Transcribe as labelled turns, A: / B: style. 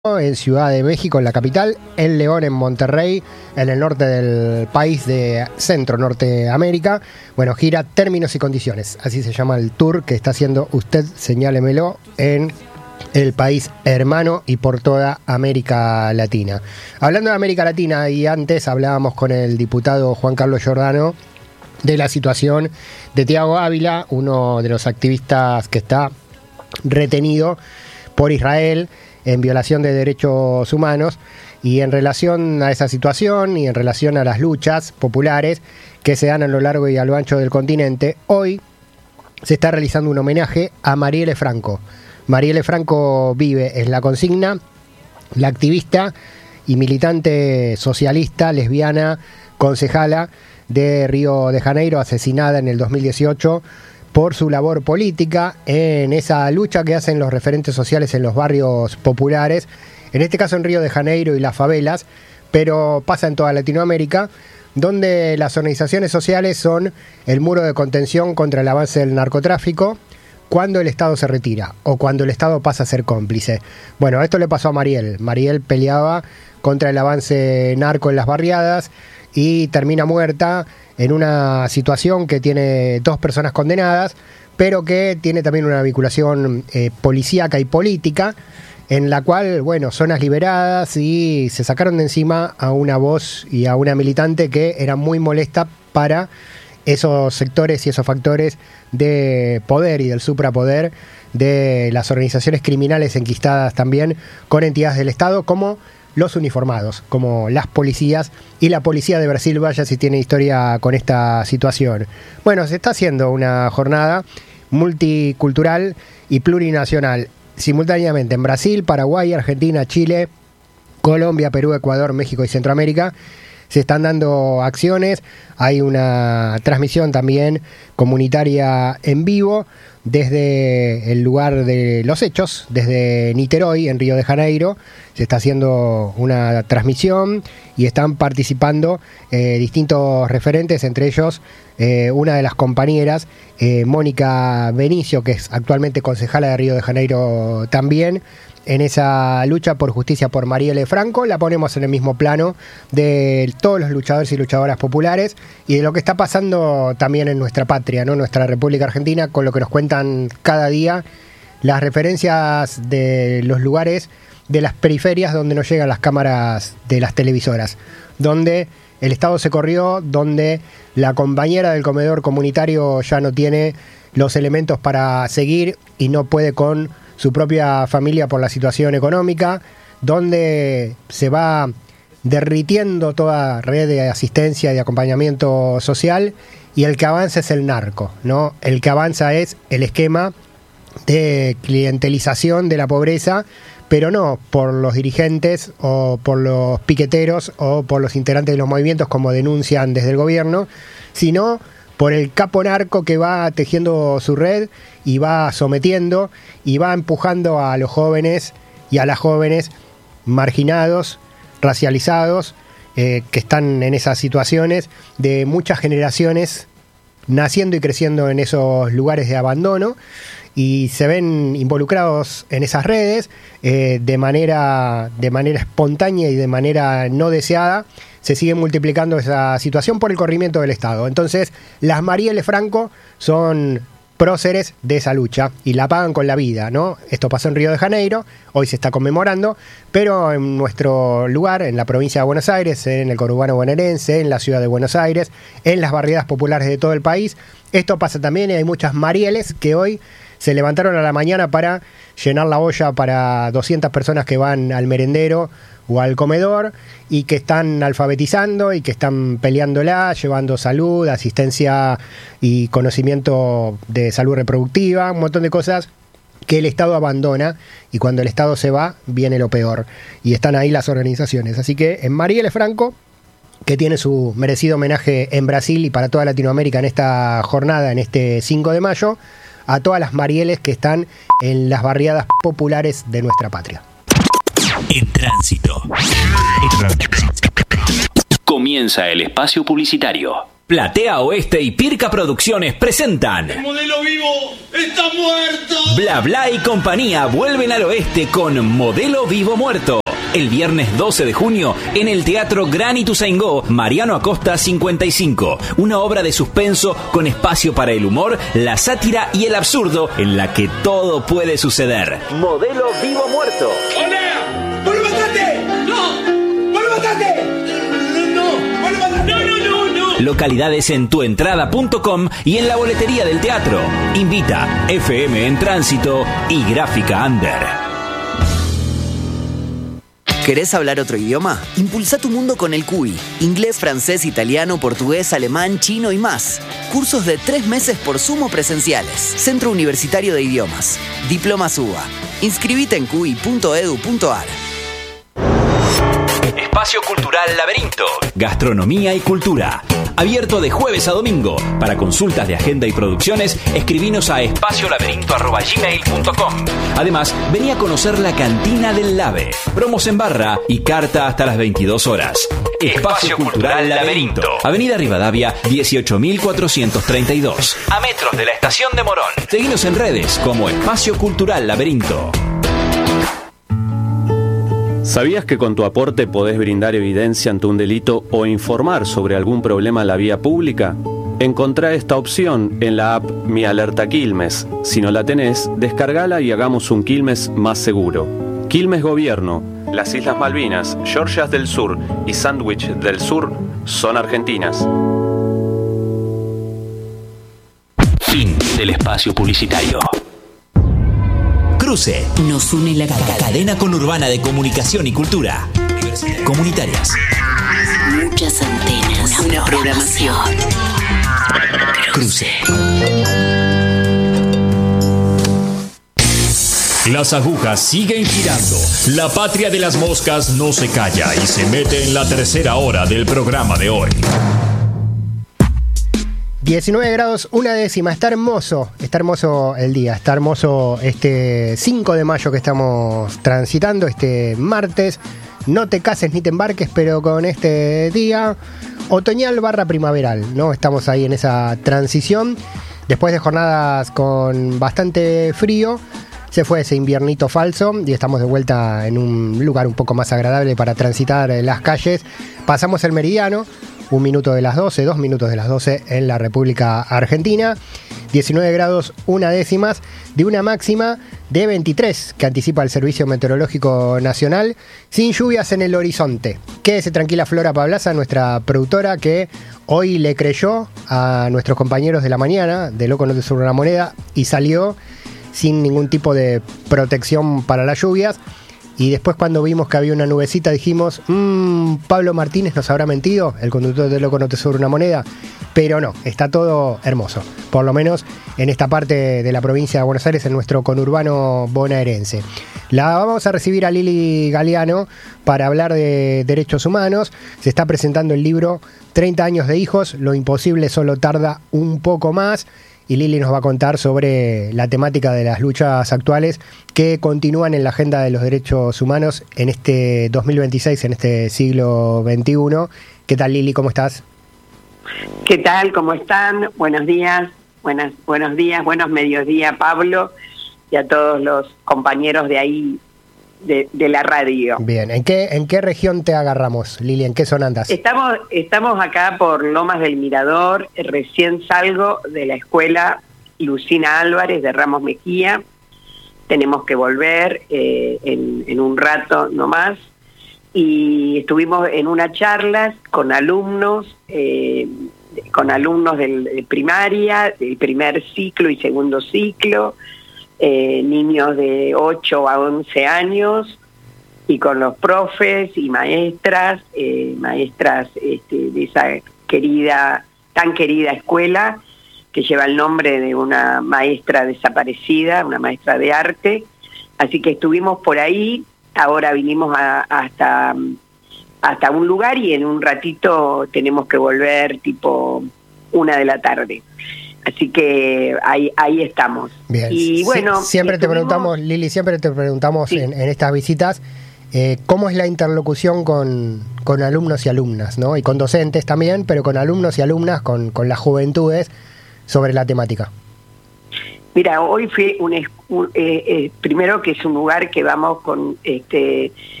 A: en Ciudad de México, en la capital, en León, en Monterrey, en el norte del país de Centro Norteamérica. Bueno, gira Términos y Condiciones, así se llama el tour que está haciendo usted, señálemelo, en el país hermano y por toda América Latina. Hablando de América Latina, y antes hablábamos con el diputado Juan Carlos Giordano de la situación de Thiago Ávila, uno de los activistas que está retenido por Israel en violación de derechos humanos, y en relación a esa situación y en relación a las luchas populares que se dan a lo largo y a lo ancho del continente, hoy se está realizando un homenaje a Marielle Franco. Marielle Franco vive, es la consigna, la activista y militante socialista, lesbiana, concejala de Río de Janeiro, asesinada en el 2018 por su labor política en esa lucha que hacen los referentes sociales en los barrios populares, en este caso en Río de Janeiro y las favelas, pero pasa en toda Latinoamérica, donde las organizaciones sociales son el muro de contención contra el avance del narcotráfico cuando el Estado se retira o cuando el Estado pasa a ser cómplice. Bueno, esto le pasó a Marielle. Marielle peleaba contra el avance narco en las barriadas y termina muerta en una situación que tiene 2 personas condenadas, pero que tiene también una vinculación policíaca y política, en la cual, bueno, zonas liberadas y se sacaron de encima a una voz y a una militante que era muy molesta para esos sectores y esos factores de poder y del suprapoder de las organizaciones criminales enquistadas también con entidades del Estado, como los uniformados, como las policías, y la policía de Brasil, vaya si tiene historia con esta situación. Bueno, se está haciendo una jornada multicultural y plurinacional simultáneamente en Brasil, Paraguay, Argentina, Chile, Colombia, Perú, Ecuador, México y Centroamérica. Se están dando acciones, hay una transmisión también comunitaria en vivo desde el lugar de los hechos, desde Niterói, en Río de Janeiro. Se está haciendo una transmisión y están participando distintos referentes, entre ellos una de las compañeras, Mónica Benicio, que es actualmente concejala de Río de Janeiro también, en esa lucha por justicia por Marielle Franco. La ponemos en el mismo plano de todos los luchadores y luchadoras populares y de lo que está pasando también en nuestra patria, ¿no? Nuestra República Argentina, con lo que nos cuentan cada día las referencias de los lugares de las periferias donde no llegan las cámaras de las televisoras, donde el Estado se corrió, donde la compañera del comedor comunitario ya no tiene los elementos para seguir y no puede con su propia familia por la situación económica, donde se va derritiendo toda red de asistencia y de acompañamiento social, y el que avanza es el narco, ¿no? El que avanza es el esquema de clientelización de la pobreza, pero no por los dirigentes o por los piqueteros o por los integrantes de los movimientos, como denuncian desde el gobierno, sino por el capo narco que va tejiendo su red y va sometiendo y va empujando a los jóvenes y a las jóvenes marginados, racializados, que están en esas situaciones de muchas generaciones naciendo y creciendo en esos lugares de abandono, y se ven involucrados en esas redes de manera espontánea y de manera no deseada. Se sigue multiplicando esa situación por el corrimiento del Estado. Entonces, las Marielle Franco son próceres de esa lucha y la pagan con la vida, ¿no? Esto pasó en Río de Janeiro, hoy se está conmemorando, pero en nuestro lugar, en la provincia de Buenos Aires, en el conurbano bonaerense, en la ciudad de Buenos Aires, en las barriadas populares de todo el país, esto pasa también, y hay muchas Marielles que hoy se levantaron a la mañana para llenar la olla para 200 personas que van al merendero o al comedor y que están alfabetizando y que están peleándola, llevando salud, asistencia y conocimiento de salud reproductiva, un montón de cosas que el Estado abandona, y cuando el Estado se va viene lo peor, y están ahí las organizaciones. Así que en Marielle Franco, que tiene su merecido homenaje en Brasil y para toda Latinoamérica en esta jornada, en este 5 de mayo, a todas las Marielles que están en las barriadas populares de nuestra patria.
B: En tránsito. Comienza el espacio publicitario. Platea Oeste y Pirca Producciones presentan
C: ¡El modelo vivo está muerto!
B: Bla Bla y compañía vuelven al oeste con Modelo Vivo Muerto. El viernes 12 de junio en el Teatro Gran Ituzaingó, Mariano Acosta 55. Una obra de suspenso con espacio para el humor, la sátira y el absurdo en la que todo puede suceder. Modelo Vivo Muerto.
C: ¡Hola! ¡Vos lo mataste! ¡No! ¡Vos lo mataste! ¡No! ¡Vos lo mataste! ¡No!
B: Localidades en tuentrada.com y en la boletería del teatro. Invita FM en Tránsito y Gráfica Under.
D: ¿Querés hablar otro idioma? Impulsa tu mundo con el CUI. Inglés, francés, italiano, portugués, alemán, chino y más. Cursos de 3 meses por Zoom o presenciales. Centro Universitario de Idiomas. Diplomas UBA. Inscribite en cui.edu.ar.
B: Espacio Cultural Laberinto. Gastronomía y cultura. Abierto de jueves a domingo. Para consultas de agenda y producciones, escribinos a espaciolaberinto@gmail.com. Además, vení a conocer la cantina del Lave. Promos en barra y carta hasta las 22 horas. Espacio Cultural Laberinto. Avenida Rivadavia, 18.432. A metros de la estación de Morón. Seguinos en redes como Espacio Cultural Laberinto.
E: ¿Sabías que con tu aporte podés brindar evidencia ante un delito o informar sobre algún problema en la vía pública? Encontrá esta opción en la app Mi Alerta Quilmes. Si no la tenés, descargala y hagamos un Quilmes más seguro. Quilmes Gobierno, las Islas Malvinas, Georgias del Sur y Sandwich del Sur son argentinas.
B: Fin del espacio publicitario. Cruce. Nos une la cadena conurbana de comunicación y cultura. Comunitarias.
F: Muchas antenas. Una programación.
B: Cruce.
G: Las agujas siguen girando. La patria de las moscas no se calla y se mete en la tercera hora del programa de hoy.
A: 19 grados, 1/10. Está hermoso el día. Está hermoso este 5 de mayo que estamos transitando, este martes. No te cases ni te embarques, pero con este día otoñal / primaveral, ¿no? Estamos ahí en esa transición. Después de jornadas con bastante frío, se fue ese inviernito falso y estamos de vuelta en un lugar un poco más agradable para transitar las calles. Pasamos el meridiano. 1 minuto de las 12, 2 minutos de las 12 en la República Argentina. 19 grados, 1/10 de una máxima de 23 que anticipa el Servicio Meteorológico Nacional, sin lluvias en el horizonte. Quédese tranquila Flora Pablaza, nuestra productora, que hoy le creyó a nuestros compañeros de la mañana de Loco No Te Sube Una Moneda y salió sin ningún tipo de protección para las lluvias. Y después, cuando vimos que había una nubecita, dijimos, Pablo Martínez nos habrá mentido, el conductor de Loco No Te Sube Una Moneda. Pero no, está todo hermoso, por lo menos en esta parte de la provincia de Buenos Aires, en nuestro conurbano bonaerense. La vamos a recibir a Lili Galeano para hablar de derechos humanos. Se está presentando el libro 30 años de hijos, lo imposible solo tarda un poco más. Y Lili nos va a contar sobre la temática de las luchas actuales que continúan en la agenda de los derechos humanos en este 2026, en este siglo XXI. ¿Qué tal, Lili? ¿Cómo estás?
H: ¿Qué tal? ¿Cómo están? Buenos días, buenos días, buenos mediodías, Pablo, y a todos los compañeros de ahí, de la radio.
A: Bien, ¿en qué región te agarramos, Lili? ¿En qué zona andas?
H: Estamos acá por Lomas del Mirador. Recién salgo de la escuela Lucina Álvarez de Ramos Mejía. Tenemos que volver en un rato nomás. Y estuvimos en una charla con alumnos de primaria, del primer ciclo y segundo ciclo, niños de 8 a 11 años, y con los profes y maestras de esa tan querida escuela que lleva el nombre de una maestra desaparecida, una maestra de arte. Así que estuvimos por ahí. Ahora vinimos hasta un lugar y en un ratito tenemos que volver tipo 1 de la tarde. Así que ahí estamos.
A: Bien.
H: Y bueno,
A: siempre te preguntamos, Lili, sí, en estas visitas, ¿Cómo es la interlocución con alumnos y alumnas, ¿no? Y con docentes también, pero con alumnos y alumnas, con las juventudes, sobre la temática?
H: Mira, hoy fui primero que es un lugar que vamos con